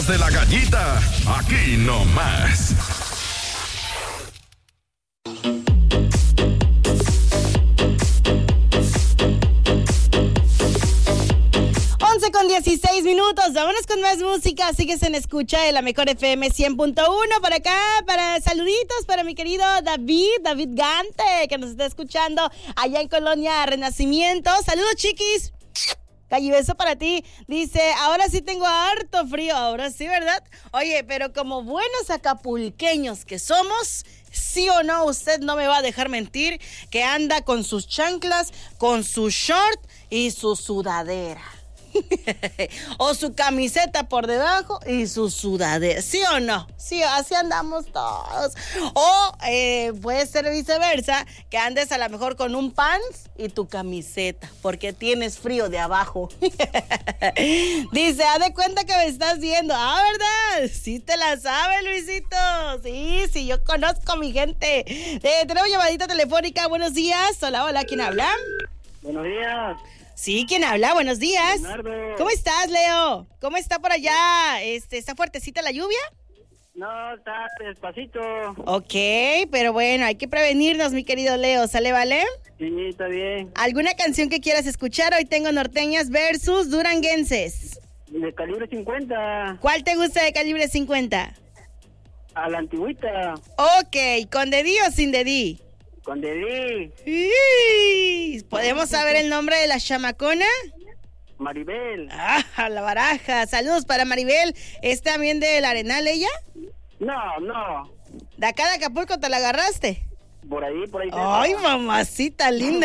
De la Gallita, aquí nomás. Con 16 minutos, vámonos con más música. Sigues en escucha de la mejor FM 100.1. Por acá, para saluditos para mi querido David Gante, que nos está escuchando allá en Colonia Renacimiento. Saludos, chiquis. Calle, beso para ti. Dice, ahora sí tengo harto frío. Ahora sí, ¿verdad? Oye, pero como buenos acapulqueños que somos, sí o no, usted no me va a dejar mentir que anda con sus chanclas, con su short y su sudadera. O su camiseta por debajo y su sudadera, ¿sí o no? Sí, así andamos todos. O puede ser viceversa, que andes a lo mejor con un pants y tu camiseta, porque tienes frío de abajo. Dice, haz de cuenta que me estás viendo. Ah, ¿verdad? Sí te la sabe, Luisito. Sí, yo conozco a mi gente. Tenemos llamadita telefónica. Buenos días. Hola, ¿quién habla? Buenos días. Sí, ¿quién habla? Buenos días. Leonardo. ¿Cómo estás, Leo? ¿Cómo está por allá? ¿Está fuertecita la lluvia? No, está despacito. Ok, pero bueno, hay que prevenirnos, mi querido Leo, ¿sale, vale? Sí, está bien. ¿Alguna canción que quieras escuchar? Hoy tengo norteñas versus duranguenses. De calibre 50. ¿Cuál te gusta de calibre 50? A la antigüita. Ok, ¿con dedí o sin dedí? Con Dedí. ¿Podemos saber el nombre de la chamacona? Maribel. Ah, la baraja. Saludos para Maribel. ¿Es también del Arenal ella? No. ¿De acá de Acapulco te la agarraste? Por ahí. Ay, mamacita linda.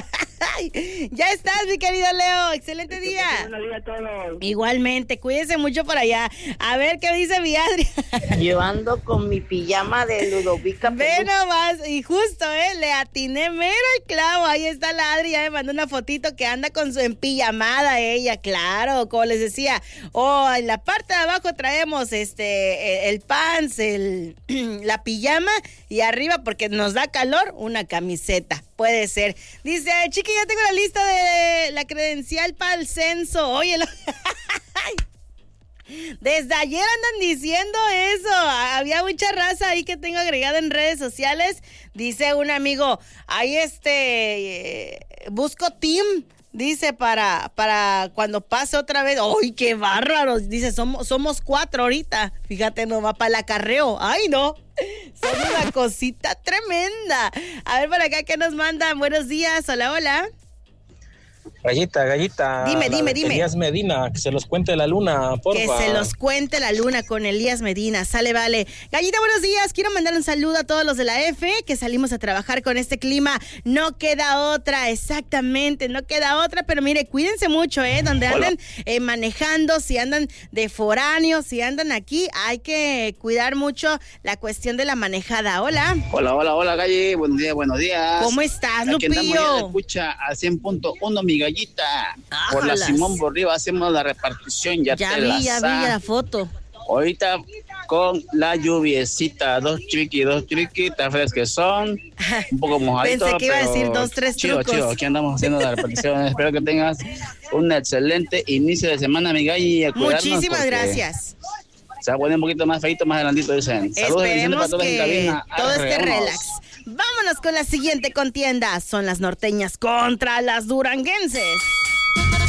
Ya estás, mi querido Leo. Excelente día. Buenos días a todos. Igualmente, cuídense mucho por allá. A ver qué dice mi Adri. Yo ando con mi pijama de Ludovica. Ve nomás, y justo, le atiné mero el clavo. Ahí está la Adri, ya me mandó una fotito que anda con su empijamada ella, claro, como les decía. En la parte de abajo traemos el pants, la pijama, y arriba, porque nos da calor, una camiseta. Puede ser. Dice, chiqui, ya tengo la lista de la credencial para el censo. Oye, desde ayer andan diciendo eso. Había mucha raza ahí que tengo agregada en redes sociales. Dice un amigo, ahí busco team. Dice, para cuando pase otra vez. ¡Ay, qué bárbaros! Dice, somos 4 ahorita. Fíjate, no va para el acarreo. ¡Ay, no! Son una cosita tremenda. A ver, por acá, ¿qué nos mandan? Buenos días. Hola. Gallita. Dime. Elías Medina, que se los cuente la luna, porfa. Que se los cuente la luna con Elías Medina. Sale, vale. Gallita, buenos días. Quiero mandar un saludo a todos los de la F, que salimos a trabajar con este clima. No queda otra, exactamente, no queda otra. Pero mire, cuídense mucho, donde andan manejando, si andan de foráneos, si andan aquí, hay que cuidar mucho la cuestión de la manejada. Hola. Hola, Galli. Buenos días. ¿Cómo estás, Aquí Lupillo? andamos, ya escucha a 100.1, mi Gallita. Por la Simón Borriba hacemos la repartición, ya vi la foto. Ahorita con la lluviecita, dos triqui, está fresco son, un poco mojadito. Pensé que iba a decir 2, 3 trucos. Chido, aquí andamos haciendo la repartición. Espero que tengas un excelente inicio de semana, mi Galli. Muchísimas gracias. Se va a poner un poquito más feito más adelantito, dicen. Saludos, esperemos para todos en cabina. todo esté relax. Vámonos con la siguiente contienda. Son las norteñas contra las duranguenses.